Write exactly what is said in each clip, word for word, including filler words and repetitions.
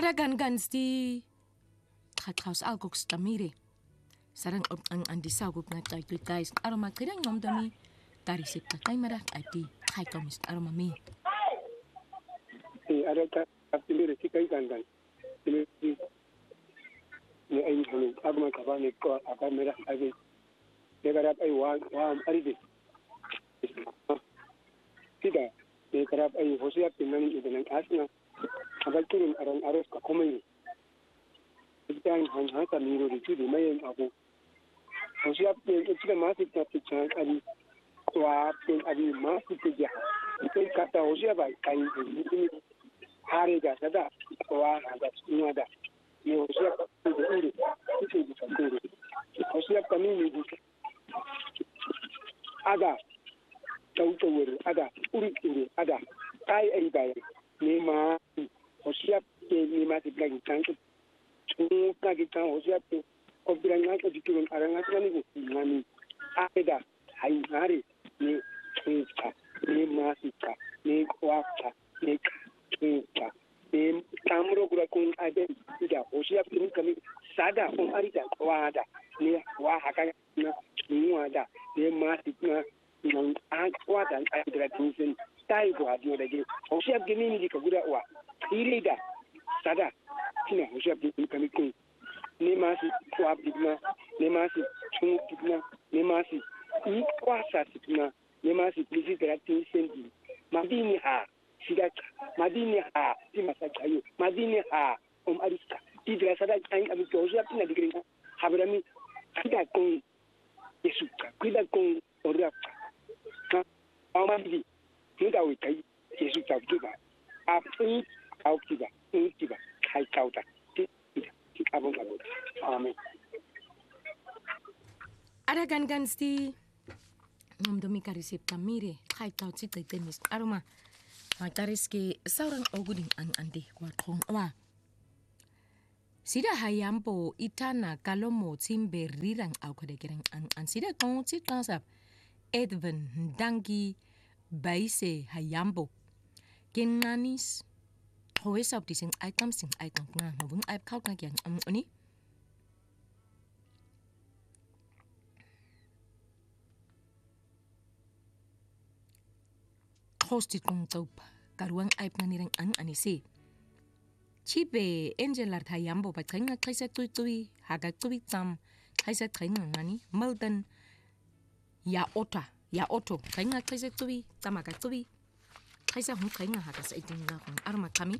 Aragan gansti Khatlaus algox tamire. Sarang op ang andisagop na tay tu guys. Aroma kirang nomdami. Dari sipta tay marah ati. Kai komis aroma mi. Eh ada tak tamire sikai gangan. Ini ni ay hanu aroma kabani ko apa merah agi. Degarap ay wa wa aride. Tidak. Degarap ay hosiap tinang idan asna. Abal turun arang aros ka komai. Itan han han ta miro di di mayen abu. Hosiap ni itika masih tak picang ari. Wa pun ari masih kerja. Itu kata hosiap ay kain ini. Hari dah sada. Wa ada semua ada. Ni hosiap itu itu itu itu. Hosiap kami ni ada. Tahu-tahu ada. Uri-uri ada. Kai ay bayar. Ni ma hosiap ni masih lagi tangkap. Nunca kita hosiap tu, kau bilang aku diturun orang asal ni ni, ada hari hari ni kita, ni masika, ni kuasa, ni kita, ni kamero gula kun ada tidak hosiap ini kami sada pun ada wada, ni wah akan ni wada, ni masika, yang aku ada ada tulisan tay buat dia lagi, hosiap gini ni kita gula wah, ini dah sada. Kina hosiap di kami kun ni masih kuat digna ni masih chung digna ni masih i kuasa digna ni masih bisi berarti sendi madini ha sidak madini ha di masa kayu madini ha om ariska di berasa ada kain kami hosiap na digring haberami kita kun yesuka kita kun orang ka amadi kita wikai yesuka juga apa kau juga juga Hai kau tak, kita abang abang, amin. Ada gan-gan sti, nomdomi karisip tamire, hai kau cita tenis aroma, mataris ke seorang oguding an ande kuatong wa. Sida hayampo itana kalomo timbe rirang au kadegerang an an sida kong cit kansap, Edwin dangi baise hayampo, kenanis. Howe sab di sing item sing item nga ngobung aip kaut nga gyang am oni hostit kong taup karuang aip nga nirang an anise chibe angel art hayambo pa tsaing nga kaisa tui tui haga tui tsam kaisa tsaing nga ngani maldan ya ota ya oto tsaing nga kaisa tui tsam haga tui kaisa hong tsaing nga haga sa iting nga kong arma kami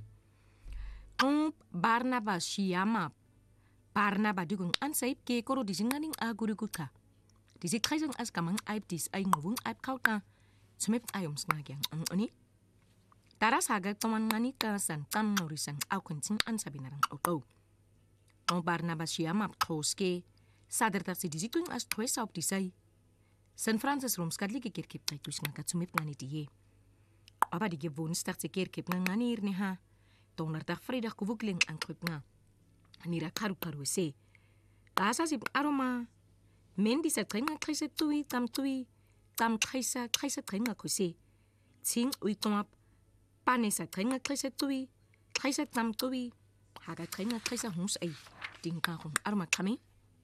Om Barnabas Shiyama Barnabas digung ansaip ke koro disinganing aguriguka. Disi kaisang as kamang aip dis ay ngubung aip kauka. Sumip ayom snagyang ang oni. Taras haga taman ngani kasan tam norisang au kunting ansabinarang oto. Om Barnabas Shiyama kloske sadar tarsi disi tuing as tuwe saup disay. San Francis Roms kadli ke kirkip tay tuis ngakat sumip ngani diye. Aba di gewons tarsi kirkip ngani irni ha. Tonar tak fredag kuvukling ang klip nga. Nira karu-karu se. Kasa si aroma. Mendi sa tren nga kaisa tui, tam tui, tam kaisa, kaisa tren nga kuse. Ting ui tomap. Pane sa tren nga kaisa tui, kaisa tam tui. Haga tren nga kaisa hungs ay. Tingka kong aroma kami.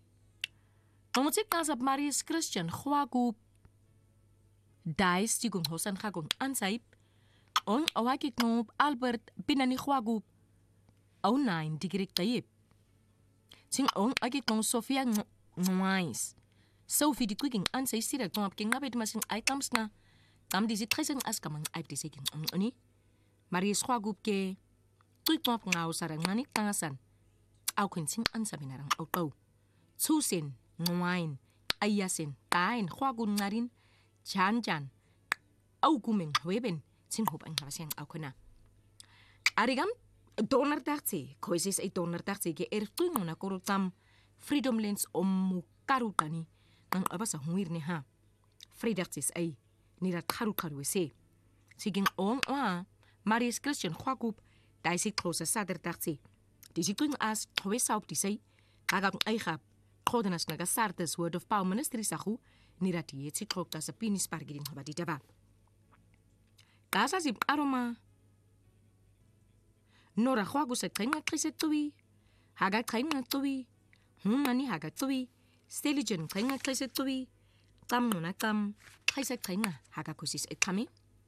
Tomotik kasap Marius Christian Huagup. Dais tigong hosan kagong ansaip. On awakik no Albert pinani Huagup. Au nine digirik tayip. Sing on akik no Sofia Nwais. Sophie di kuking ansay sira kung apking ngabit masing items na. Tam di zitresang askamang aip di siking ang oni. Marius Huagup ke. Tuy kong ngaw sarang nganik tangasan. Au kinsing ansabi narang auto. Susin, Nwain, Ayasin, Kain, Huagun ngarin. Jan jan. Au kuming huweben. Singhop ang habasang au kuna. Arigam donderdachtse, koises ay donderdachtse ge erftuing na korotam freedom lens om mukarutani nang abasa huir ni ha. Fredachtses ay nira karu karu se. Siging on wa Marius Christian Huagup daisik closer saderdachtse. Disituing as kowe saup disay agak ay hap kodenas naga sartes word of power ministry sahu nira tiet si klokta sa pinis pargidin habadita ba. Kasa si aroma Nora khwagu se qenga qise tuwi. Haga qenga tuwi. Humani haga tuwi. Steligen qenga qise tuwi. Tam nuna tam. Qise qenga haga kusis ekami.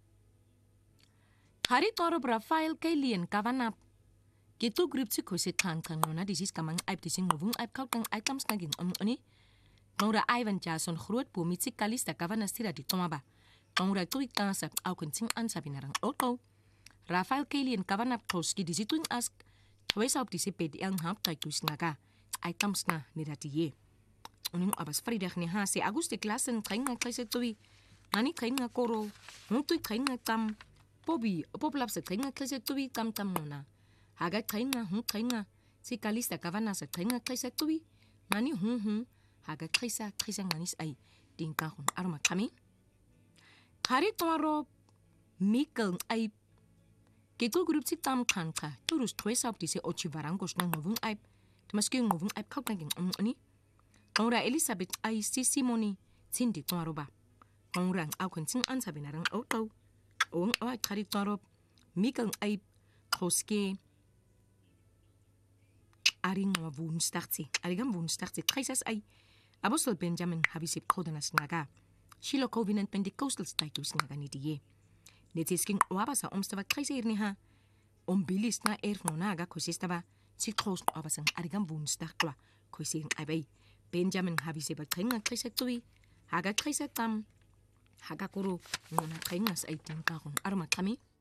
Hari torob Rafael Kailien kavanap. Gitu grip si kusit kan kan nuna disis kamang aib dising ngovung aib kau kang items naging om oni. Nora Ivan Jason groot po mitsik kalista kavanastira di tomaba. Nora tuwi kansa au kunting ansa binarang auto. Rafael Kailien kavanap koski disituin ask. Wees op disi pedi ang hap taitus naga. Items na niratiye. Uning abas Vrydag ni ha se August klassen qenga qise tuwi. Nani qenga koro. Nutui qenga tam. Pobi poplapse qenga qise tuwi tam tam nuna. Haga qenga hu qenga. Si kalista kavanasa qenga qise tuwi. Nani hu hu. Haga qisa qisa nganis ay. Dinka hun arma kami. Hari toro Mikkel ay. Gitu grup si tam kanka. Turus twesa op disi ochi varangos na ngovung ay. Tumaski ngovung ay kau naging om oni. Nora Elizabeth ay si Simoni Cindy Tuaroba. Nora au kunting ansa binarang auto. Ong ay kari Tuarob. Mikkel ay koske. Aring wa woensdagtsi. Arigam woensdagtsi. Trisas ay. Apostel Benjamin habisip kodanas naga. Shilo Covenant Pentecostal status naga ni diye. Netisking wabasa omstava trise irni ha. Ombilis na erf no naga kusistava. Si kros wabasang arigam woensdag twa. Kusing ay Benjamin habisip qenga trise tuwi. Haga trise tam. Haga kuro nuna qengas ay tingkahon arma kami.